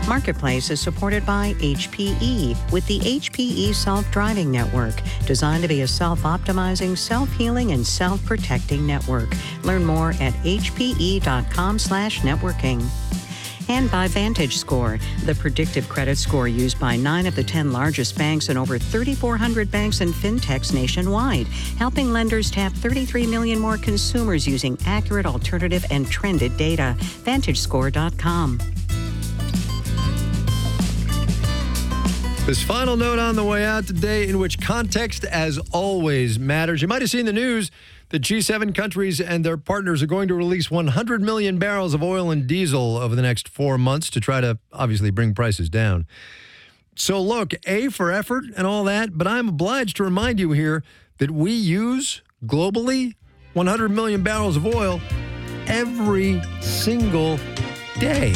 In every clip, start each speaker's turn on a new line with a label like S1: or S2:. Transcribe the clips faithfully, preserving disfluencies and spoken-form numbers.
S1: Marketplace is supported by H P E with the H P E Self-Driving Network, designed to be a self-optimizing, self-healing, and self-protecting network. Learn more at h p e dot com slash networking. And by VantageScore, the predictive credit score used by nine of the ten largest banks and over thirty-four hundred banks and fintechs nationwide, helping lenders tap thirty-three million more consumers using accurate, alternative, and trended data. Vantage Score dot com.
S2: This final note on the way out today, in which context, as always, matters. You might have seen the news that G seven countries and their partners are going to release one hundred million barrels of oil and diesel over the next four months to try to obviously bring prices down. So look, A, for effort and all that, but I'm obliged to remind you here that we use, globally, one hundred million barrels of oil every single day.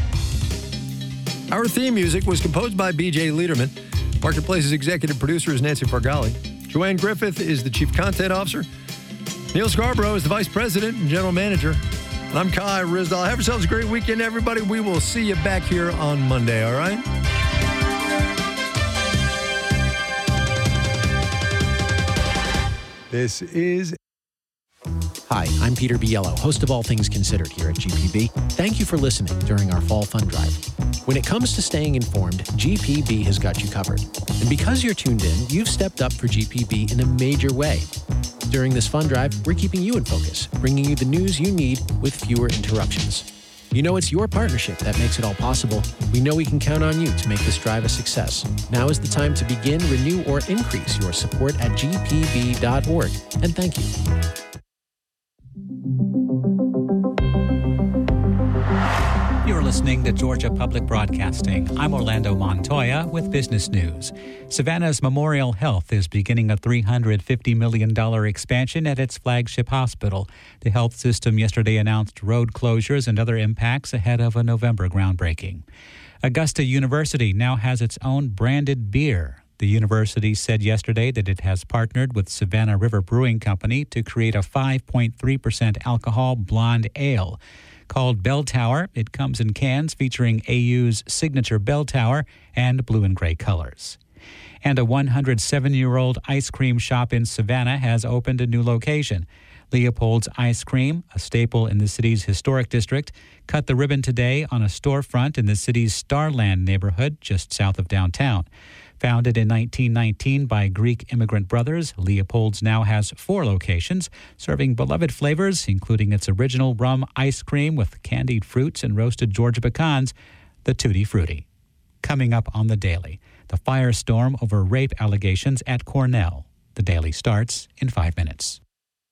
S2: Our theme music was composed by B J Liederman. Marketplace's executive producer is Nancy Fargali. Joanne Griffith is the chief content officer. Neil Scarborough is the vice president and general manager. And I'm Kai Ryssdal. Have yourselves a great weekend, everybody. We will see you back here on Monday, all right? This is...
S3: Hi, I'm Peter Biello, host of All Things Considered here at G P B. Thank you for listening during our fall fund drive. When it comes to staying informed, G P B has got you covered. And because you're tuned in, you've stepped up for G P B in a major way. During this fund drive, we're keeping you in focus, bringing you the news you need with fewer interruptions. You know it's your partnership that makes it all possible. We know we can count on you to make this drive a success. Now is the time to begin, renew, or increase your support at g p b dot org. And thank you.
S4: You're listening to Georgia Public Broadcasting. I'm Orlando Montoya with business news. Savannah's Memorial Health is beginning a three hundred fifty million dollars expansion at its flagship hospital. The health system yesterday announced road closures and other impacts ahead of a November groundbreaking. Augusta University now has its own branded beer. The university said yesterday that it has partnered with Savannah River Brewing Company to create a five point three percent alcohol blonde ale. Called Bell Tower, it comes in cans featuring A U's signature bell tower and blue and gray colors. And a one hundred seven-year-old ice cream shop in Savannah has opened a new location. Leopold's Ice Cream, a staple in the city's historic district, cut the ribbon today on a storefront in the city's Starland neighborhood just south of downtown. Founded in nineteen nineteen by Greek immigrant brothers, Leopold's now has four locations, serving beloved flavors, including its original rum ice cream with candied fruits and roasted Georgia pecans, the Tutti Frutti. Coming up on The Daily, the firestorm over rape allegations at Cornell. The Daily starts in five minutes.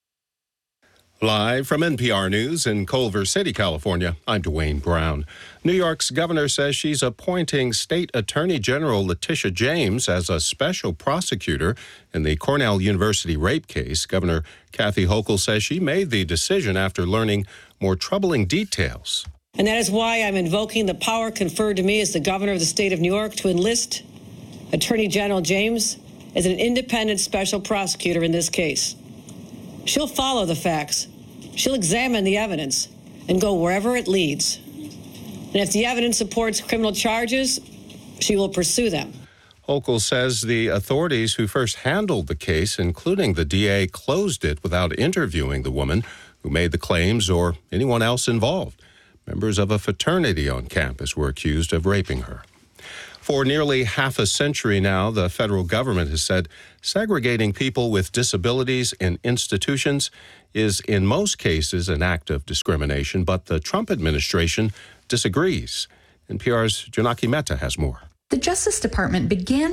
S5: Live from N P R News in Culver City, California, I'm Dwayne Brown. New York's governor says she's appointing State Attorney General Letitia James as a special prosecutor in the Cornell University rape case. Governor Kathy Hochul says she made the decision after learning more troubling details.
S6: And that is why I'm invoking the power conferred to me as the governor of the state of New York to enlist Attorney General James as an independent special prosecutor in this case. She'll follow the facts. She'll examine the evidence and go wherever it leads. And if the evidence supports criminal charges, she will pursue them.
S5: Hochul says the authorities who first handled the case, including the D A, closed it without interviewing the woman who made the claims or anyone else involved. Members of a fraternity on campus were accused of raping her. For nearly half a century now, the federal government has said segregating people with disabilities in institutions is in most cases an act of discrimination, but the Trump administration disagrees. N P R's Janaki Mehta has more.
S7: The Justice Department began